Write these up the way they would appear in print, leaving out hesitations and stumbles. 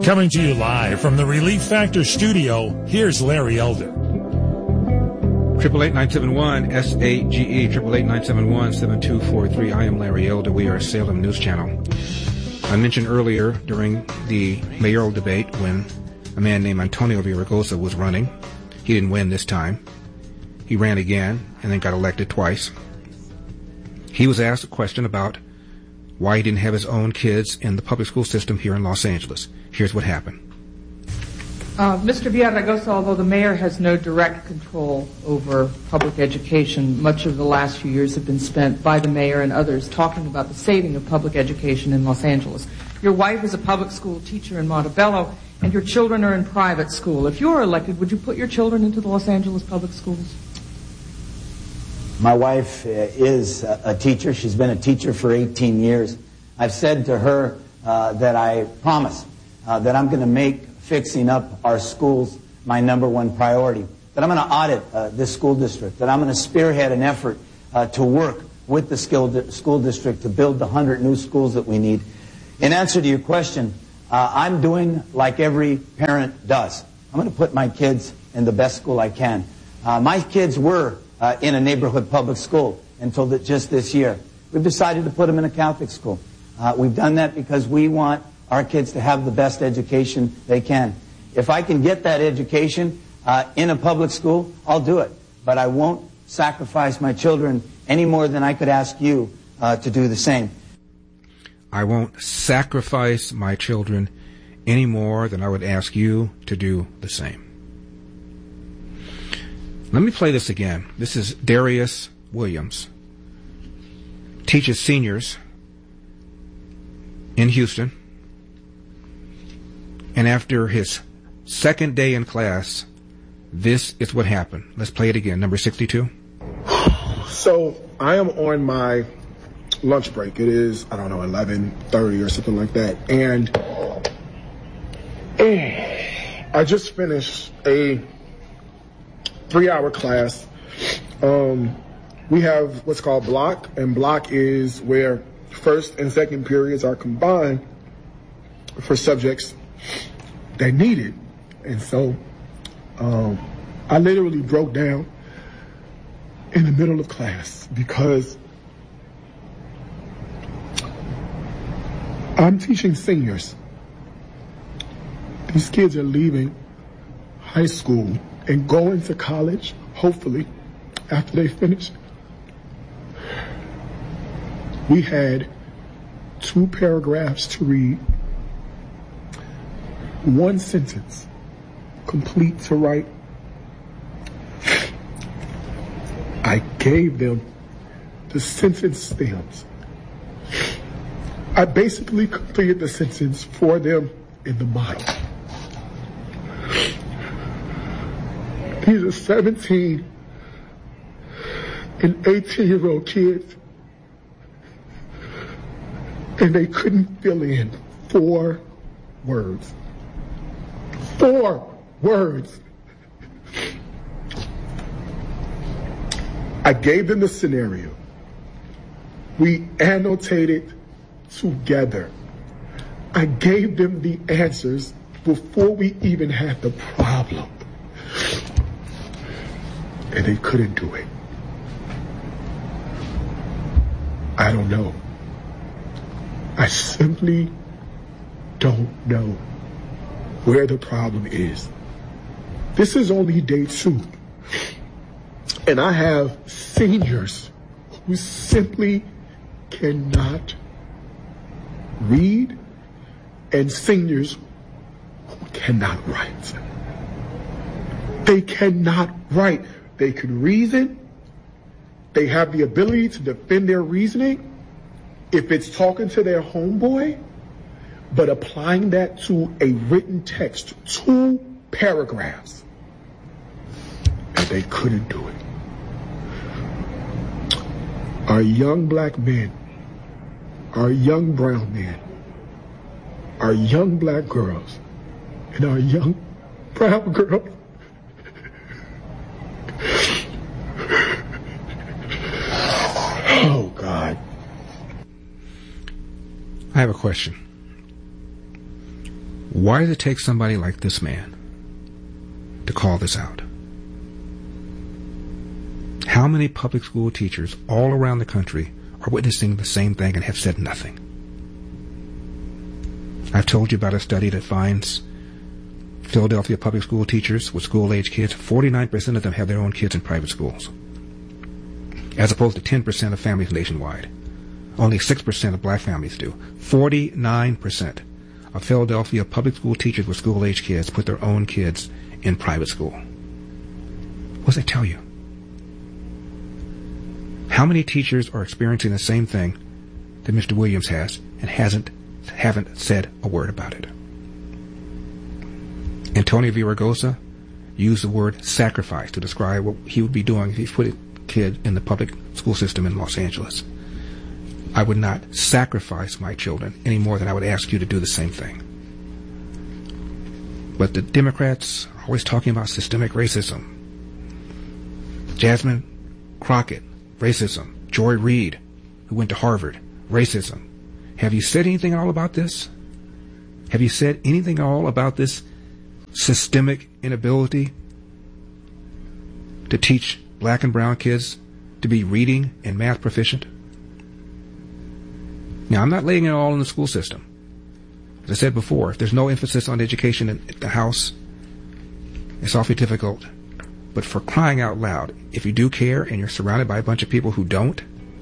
Coming to you live from the Relief Factor studio, here's Larry Elder. 888-971-SAGE, 888-971-7243. I am Larry Elder. We are Salem News Channel. I mentioned earlier during the mayoral debate when a man named Antonio Villaraigosa was running. He didn't win this time. He ran again and then got elected twice. He was asked a question about why he didn't have his own kids in the public school system here in Los Angeles. Here's what happened. Mr. Villaraigosa, although the mayor has no direct control over public education, much of the last few years have been spent by the mayor and others talking about the saving of public education in Los Angeles. Your wife is a public school teacher in Montebello, and your children are in private school. If you were elected, would you put your children into the Los Angeles public schools? My wife is a teacher. She's been a teacher for 18 years. I've said to her that I promise that I'm going to make fixing up our schools my number one priority, that I'm going to audit this school district, that I'm going to spearhead an effort to work with the school district to build the 100 new schools that we need. In answer to your question, I'm doing like every parent does. I'm going to put my kids in the best school I can. My kids were in a neighborhood public school until just this year. We've decided to put them in a Catholic school. We've done that because we want our kids to have the best education they can. If I can get that education in a public school, I'll do it. But I won't sacrifice my children any more than I could ask you to do the same. I won't sacrifice my children any more than I would ask you to do the same. Let me play this again. This is Darius Williams. Teaches seniors in Houston. And after his second day in class, this is what happened. Let's play it again. Number 62. So I am on my lunch break. It is, 11:30 or something like that. And I just finished a 3-hour class. We have what's called block, and block is where first and second periods are combined for subjects that need it. And so I literally broke down in the middle of class because I'm teaching seniors. These kids are leaving high school and going to college, hopefully, after they finish. We had 2 paragraphs to read, 1 sentence complete to write. I gave them the sentence stems. I basically completed the sentence for them in the model. These are 17 and 18-year-old kids, and they couldn't fill in 4 words. 4 words. I gave them the scenario. We annotated together. I gave them the answers before we even had the problem. And they couldn't do it. I don't know. I simply don't know where the problem is. This is only day 2. And I have seniors who simply cannot read and seniors who cannot write. They cannot write. They can reason. They have the ability to defend their reasoning if it's talking to their homeboy, but applying that to a written text, 2 paragraphs, and they couldn't do it. Our young black men, our young brown men, our young black girls, and our young brown girls oh, God. I have a question. Why does it take somebody like this man to call this out? How many public school teachers all around the country are witnessing the same thing and have said nothing? I've told you about a study that finds Philadelphia public school teachers with school-age kids, 49% of them have their own kids in private schools, as opposed to 10% of families nationwide. Only 6% of black families do. 49% of Philadelphia public school teachers with school-age kids put their own kids in private school. What does that tell you? How many teachers are experiencing the same thing that Mr. Williams has and haven't said a word about it? Antonio Villaraigosa used the word sacrifice to describe what he would be doing if he put a kid in the public school system in Los Angeles. I would not sacrifice my children any more than I would ask you to do the same thing. But the Democrats are always talking about systemic racism. Jasmine Crockett, racism. Joy Reid, who went to Harvard, racism. Have you said anything at all about this? Have you said anything at all about this systemic inability to teach black and brown kids to be reading and math proficient? Now, I'm not laying it all in the school system. As I said before, if there's no emphasis on education in the house, it's awfully difficult. But for crying out loud, if you do care and you're surrounded by a bunch of people who don't,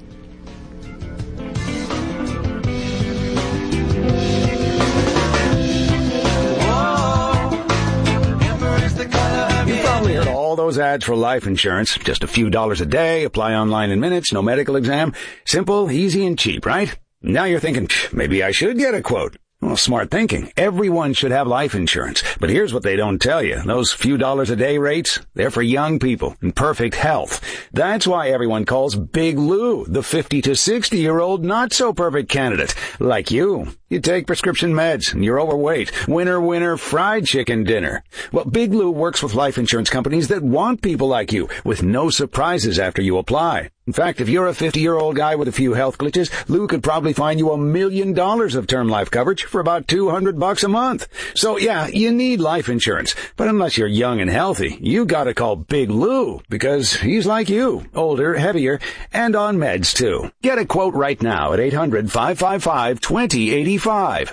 all those ads for life insurance. Just a few dollars a day, apply online in minutes, no medical exam. Simple, easy, and cheap, right? Now you're thinking, maybe I should get a quote. Well, smart thinking. Everyone should have life insurance. But here's what they don't tell you. Those few dollars a day rates, they're for young people in perfect health. That's why everyone calls Big Lou the 50 to 60-year-old not-so-perfect candidate. Like you. You take prescription meds and you're overweight. Winner, fried chicken dinner. Well, Big Lou works with life insurance companies that want people like you with no surprises after you apply. In fact, if you're a 50-year-old guy with a few health glitches, Lou could probably find you $1 million of term life coverage for about $200 a month. So yeah, you need life insurance. But unless you're young and healthy, you gotta call Big Lou because he's like you, older, heavier, and on meds too. Get a quote right now at 800-555-2085.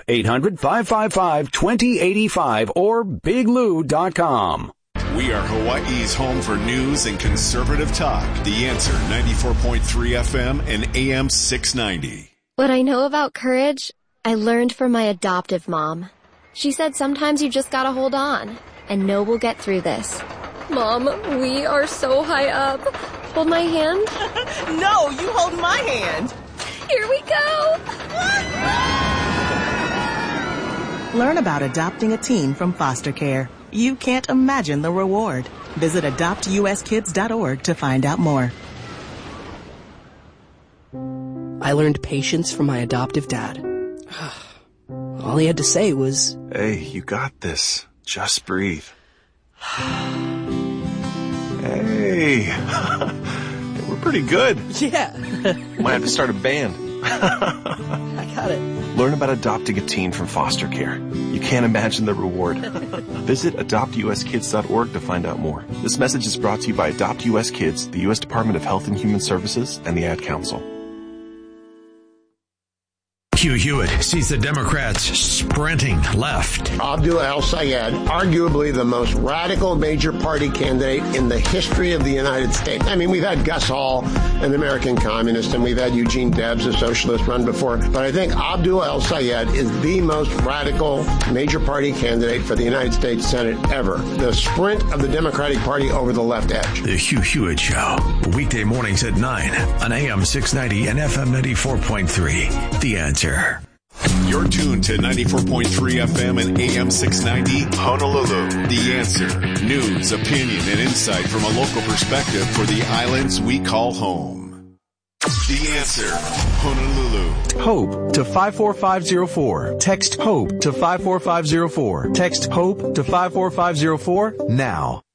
800-555-2085 or biglou.com. We are Hawaii's home for news and conservative talk. The Answer, 94.3 FM and AM 690. What I know about courage, I learned from my adoptive mom. She said sometimes you just gotta hold on and know we'll get through this. Mom, we are so high up. Hold my hand. No, you hold my hand. Here we go. Learn about adopting a teen from foster care. You can't imagine the reward. Visit adoptuskids.org to find out more. I learned patience from my adoptive dad. All he had to say was, "Hey, you got this. Just breathe." Hey, we're pretty good. Yeah. Might have to start a band. I got it. Learn about adopting a teen from foster care. You can't imagine the reward. Visit adoptuskids.org to find out more. This message is brought to you by Adopt U.S. Kids, the U.S. Department of Health and Human Services, and the Ad Council. Hugh Hewitt sees the Democrats sprinting left. Abdullah El-Sayed, arguably the most radical major party candidate in the history of the United States. I mean, we've had Gus Hall, an American communist, and we've had Eugene Debs, a socialist, run before. But I think Abdullah El-Sayed is the most radical major party candidate for the United States Senate ever. The sprint of the Democratic Party over the left edge. The Hugh Hewitt Show. Weekday mornings at 9 on AM 690 and FM 94.3. The Answer. You're tuned to 94.3 FM and AM 690 Honolulu. The Answer. News, opinion, and insight from a local perspective for the islands we call home. The Answer. Honolulu. HOPE to 54504. Text HOPE to 54504. Text HOPE to 54504 now.